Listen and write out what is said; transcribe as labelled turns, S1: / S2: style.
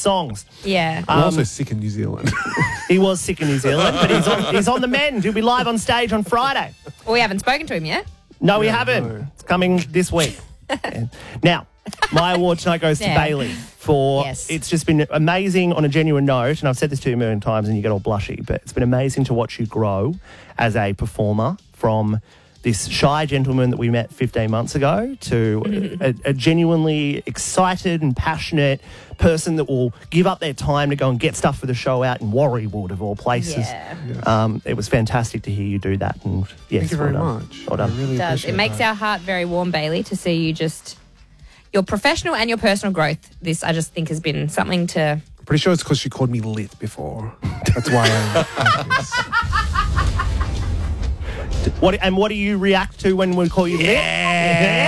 S1: songs.
S2: Yeah.
S3: I'm also sick in New Zealand.
S1: He was sick in New Zealand, but he's on the mend. He'll be live on stage on Friday.
S2: Well, we haven't spoken to him yet.
S1: No, we haven't.
S3: no.
S1: It's coming this week. Now, my award tonight goes to
S2: Yeah.
S1: Bailey for
S2: Yes.
S1: it's just been amazing on a genuine note, and I've said this to you a million times and you get all blushy, but it's been amazing to watch you grow as a performer from this shy gentleman that we met 15 months ago to a genuinely excited and passionate person that will give up their time to go and get stuff for the show out in Warriewood, of all places.
S2: Yeah.
S1: It was fantastic to hear you do that. And yes,
S3: Thank you very
S1: well done.
S3: much.
S1: Well done.
S3: I really
S2: It does.
S3: appreciate
S2: It makes
S3: that.
S2: our heart very warm, Bailey, to see you just your professional and your personal growth. This, I just think, has been something to.
S3: I'm pretty sure it's because she called me lit before. That's why I like this.
S1: What do you react to when we call you lit?